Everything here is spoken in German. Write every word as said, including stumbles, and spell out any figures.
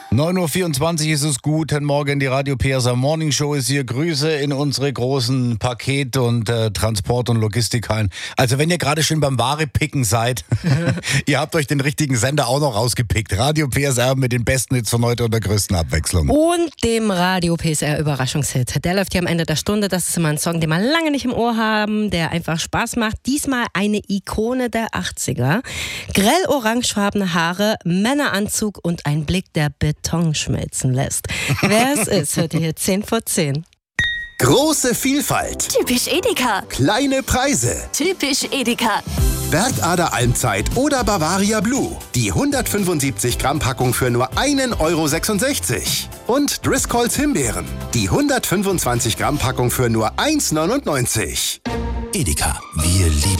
neun Uhr vierundzwanzig ist es. Guten Morgen, die Radio P S A Morning Show ist hier. Grüße in unsere großen Paket- und äh, Transport- und Logistikhallen. Also wenn ihr gerade schön beim Ware-Picken seid, ihr habt euch den richtigen Sender auch noch rausgepickt. Radio P S R mit den besten Hits von heute und der größten Abwechslung. Und dem Radio P S R Überraschungshit. Der läuft hier am Ende der Stunde. Das ist immer ein Song, den wir lange nicht im Ohr haben, der einfach Spaß macht. Diesmal eine Ikone der achtziger. Grell orangefarbene Haare, Männeranzug und ein Blick, der Beton schmelzen lässt. Wer es ist, hört ihr hier zehn vor zehn. Große Vielfalt. Typisch Edeka. Kleine Preise. Typisch Edeka. Bergader Almzeit oder Bavaria Blue. Die hundertfünfundsiebzig Gramm Packung für nur einen Euro sechsundsechzig. Und Driscolls Himbeeren. Die hundertfünfundzwanzig Gramm Packung für nur eins neunundneunzig. Edeka, wir lieben